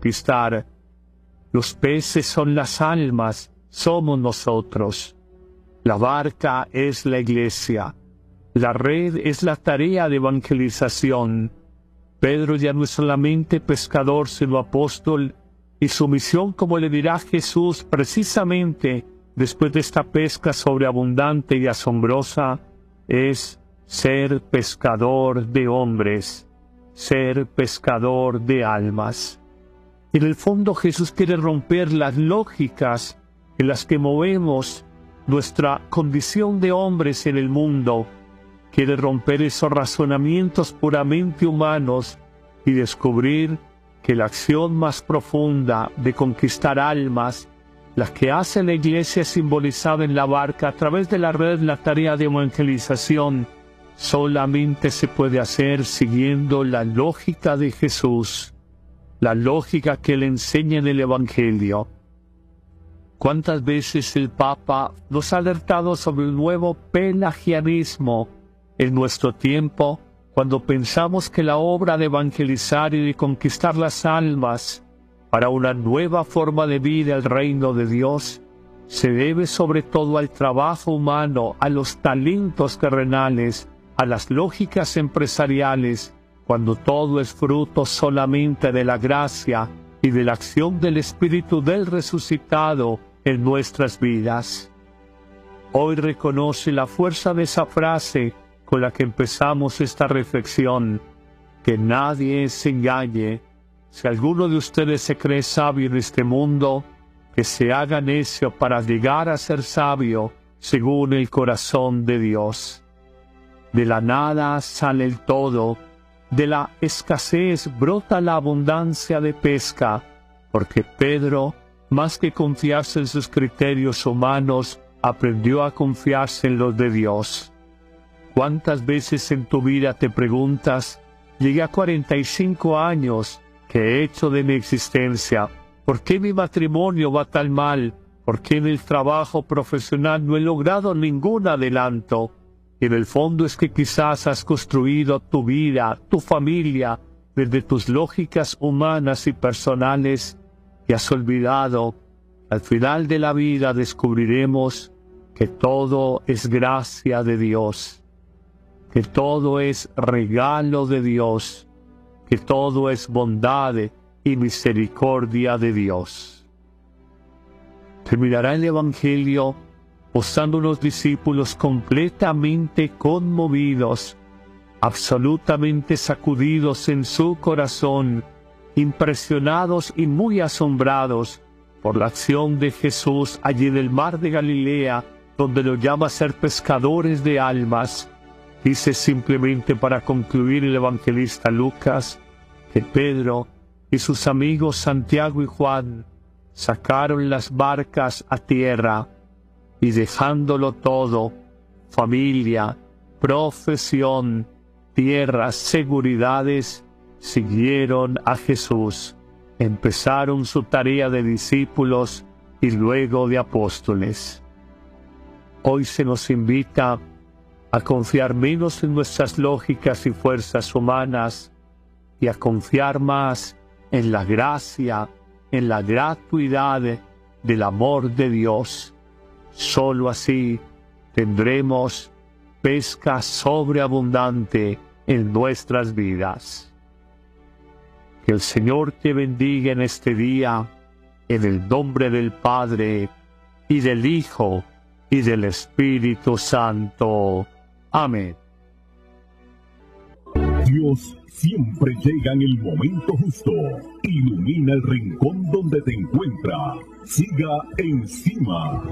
conquistar. Los peces son las almas, somos nosotros. La barca es la iglesia. La red es la tarea de evangelización. Pedro ya no es solamente pescador, sino apóstol, y su misión, como le dirá Jesús precisamente después de esta pesca sobreabundante y asombrosa, es ser pescador de hombres, ser pescador de almas. En el fondo, Jesús quiere romper las lógicas en las que movemos nuestra condición de hombres en el mundo. Quiere romper esos razonamientos puramente humanos y descubrir que la acción más profunda de conquistar almas, la que hace la iglesia simbolizada en la barca a través de la red, la tarea de evangelización, solamente se puede hacer siguiendo la lógica de Jesús, la lógica que le enseña en el Evangelio. ¿Cuántas veces el Papa nos ha alertado sobre el nuevo pelagianismo en nuestro tiempo, cuando pensamos que la obra de evangelizar y de conquistar las almas para una nueva forma de vida al reino de Dios se debe sobre todo al trabajo humano, a los talentos terrenales, a las lógicas empresariales, cuando todo es fruto solamente de la gracia y de la acción del Espíritu del resucitado en nuestras vidas? Hoy reconoce la fuerza de esa frase con la que empezamos esta reflexión: que nadie se engañe. Si alguno de ustedes se cree sabio en este mundo, que se haga necio para llegar a ser sabio según el corazón de Dios. De la nada sale el todo, de la escasez brota la abundancia de pesca, porque Pedro, más que confiarse en sus criterios humanos, aprendió a confiarse en los de Dios. ¿Cuántas veces en tu vida te preguntas: llegué a 45 años, ¿qué he hecho de mi existencia? ¿Por qué mi matrimonio va tan mal? ¿Por qué en el trabajo profesional no he logrado ningún adelanto? Y en el fondo es que quizás has construido tu vida, tu familia, desde tus lógicas humanas y personales, y has olvidado. Al final de la vida descubriremos que todo es gracia de Dios, que todo es regalo de Dios, que todo es bondad y misericordia de Dios. Terminará el Evangelio mostrando unos discípulos completamente conmovidos, absolutamente sacudidos en su corazón, impresionados y muy asombrados por la acción de Jesús allí en el mar de Galilea, donde lo llama a ser pescadores de almas. Dice simplemente, para concluir, el evangelista Lucas, que Pedro y sus amigos Santiago y Juan sacaron las barcas a tierra y, dejándolo todo, familia, profesión, tierras, seguridades, siguieron a Jesús. Empezaron su tarea de discípulos y luego de apóstoles. Hoy se nos invita a confiar menos en nuestras lógicas y fuerzas humanas y a confiar más en la gracia, en la gratuidad del amor de Dios. Solo así tendremos pesca sobreabundante en nuestras vidas. Que el Señor te bendiga en este día, en el nombre del Padre, y del Hijo, y del Espíritu Santo. Amén. Dios siempre llega en el momento justo. Ilumina el rincón donde te encuentra. Siga encima.